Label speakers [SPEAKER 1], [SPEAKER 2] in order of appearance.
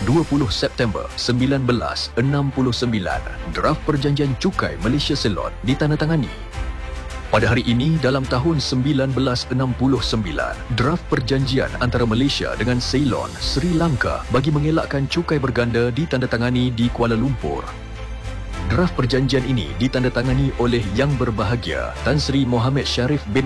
[SPEAKER 1] 20 September 1969, draft Perjanjian Cukai Malaysia Ceylon ditandatangani. Pada hari ini, dalam tahun 1969, draft perjanjian antara Malaysia dengan Ceylon, Sri Lanka bagi mengelakkan cukai berganda ditandatangani di Kuala Lumpur. Draft perjanjian ini ditandatangani oleh Yang Berbahagia Tan Sri Mohammed Sharif bin